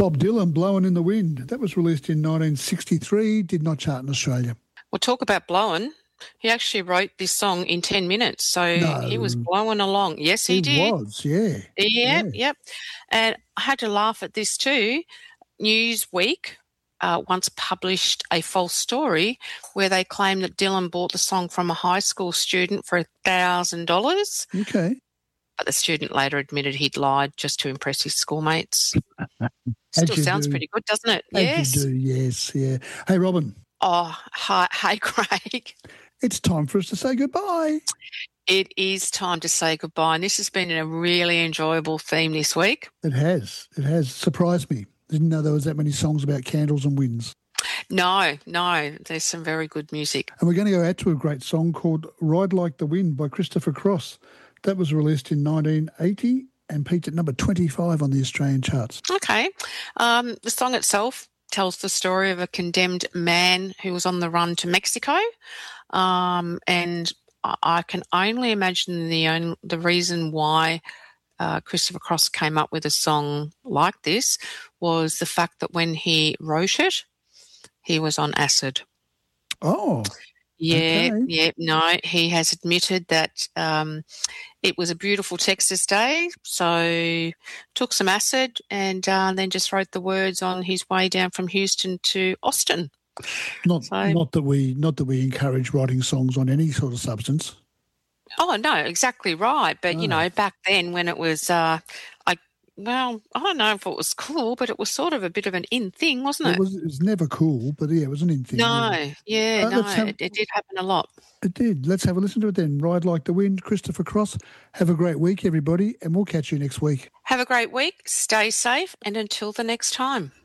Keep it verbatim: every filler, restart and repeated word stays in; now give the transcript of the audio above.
Bob Dylan, Blowin' in the Wind. That was released in nineteen sixty-three, did not chart in Australia. Well, talk about blowing. He actually wrote this song in ten minutes, so No. he was blowing along. Yes, he, he did. He was, yeah. Yep, yeah. yep. And I had to laugh at this too. Newsweek uh, once published a false story where they claimed that Dylan bought the song from a high school student for one thousand dollars. Okay. But the student later admitted he'd lied just to impress his schoolmates. Still sounds do. pretty good, doesn't it? As yes. you do, yes, yeah. Hey, Robin. Oh, hi, hey, Craig. It's time for us to say goodbye. It is time to say goodbye, and this has been a really enjoyable theme this week. It has. It has surprised me. Didn't know there was that many songs about candles and winds. No, no, there's some very good music. And we're going to go out to a great song called Ride Like the Wind by Christopher Cross. That was released in nineteen eighty and peaked at number twenty-five on the Australian charts. Okay. Um, the song itself tells the story of a condemned man who was on the run to Mexico. Um, and I can only imagine the only, the reason why uh, Christopher Cross came up with a song like this was the fact that when he wrote it, he was on acid. Oh, yeah, okay. yeah. No, he has admitted that um, it was a beautiful Texas day, so took some acid and uh, then just wrote the words on his way down from Houston to Austin. Not, so, not that we, not that we encourage writing songs on any sort of substance. Oh no, exactly right. But Oh. you know, back then when it was, uh, I well, I don't know if it was cool, but it was sort of a bit of an in thing, wasn't it? It was, it was never cool, but yeah, it was an in thing. No, yeah, yeah, Uh, no, let's have- it, it did happen a lot. It did. Let's have a listen to it then. Ride Like the Wind, Christopher Cross. Have a great week, everybody, and we'll catch you next week. Have a great week. Stay safe, and until the next time.